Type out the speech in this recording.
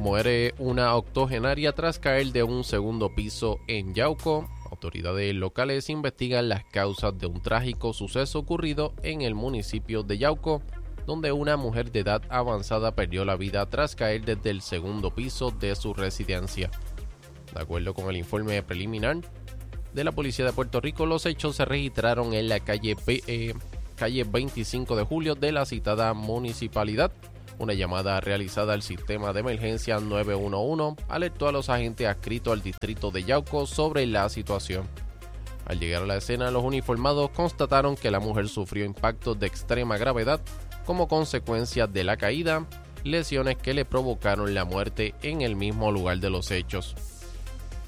Muere una octogenaria tras caer de un segundo piso en Yauco. Autoridades locales investigan las causas de un trágico suceso ocurrido en el municipio de Yauco, donde una mujer de edad avanzada perdió la vida tras caer desde el segundo piso de su residencia. De acuerdo con el informe preliminar de la Policía de Puerto Rico, los hechos se registraron en la calle 25 de julio de la citada municipalidad. Una llamada realizada al sistema de emergencia 911 alertó a los agentes adscritos al distrito de Yauco sobre la situación. Al llegar a la escena, los uniformados constataron que la mujer sufrió impactos de extrema gravedad como consecuencia de la caída, lesiones que le provocaron la muerte en el mismo lugar de los hechos.